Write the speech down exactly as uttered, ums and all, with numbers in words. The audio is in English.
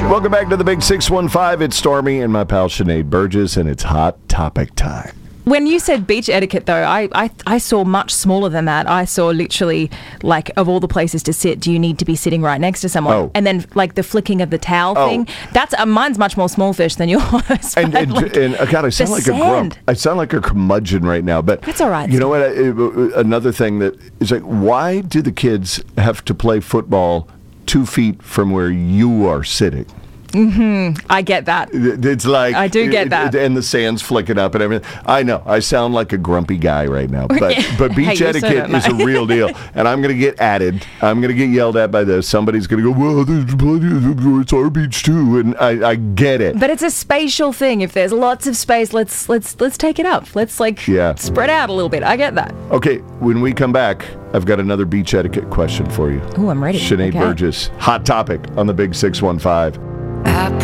Welcome back to the Big six one five. It's Stormy and my pal Sinead Burgess, and it's Hot Topic time. When you said beach etiquette, though, I, I I saw much smaller than that. I saw literally, like, of all the places to sit, do you need to be sitting right next to someone? Oh. And then, like, the flicking of the towel Oh. thing. That's uh, mine's much more small fish than yours. And, and, like, and uh, God, I sound the like sand. a grump. I sound like a curmudgeon right now. But That's all right, You know what? I- Another thing that is like, why do the kids have to play football two feet from where you are sitting? Mm-hmm. I get that. It's like I do get that. it- and the sand's flicking up and everything. I know I sound like a grumpy guy right now, but but beach Hey, you said etiquette it, is a mate. real deal, and I'm going to get added. I'm going to get yelled at by this. Somebody's going to go, well, there's plenty of, it's our beach too, and I, I get it. But it's a spatial thing. If there's lots of space, let's let's let's take it up. Let's like Yeah. spread out a little bit. I get that. Okay, when we come back, I've got another beach etiquette question for you. Ooh, I'm ready. Sinead Okay. Burgess, Hot Topic on the Big six one five. I